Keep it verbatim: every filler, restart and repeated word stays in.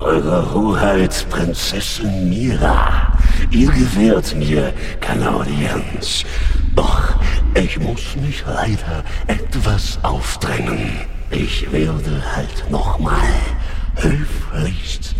Eure Hoheit, Prinzessin Mira, ihr gewährt mir keine Audienz. Doch ich muss mich leider etwas aufdrängen. Ich werde halt nochmal höflichst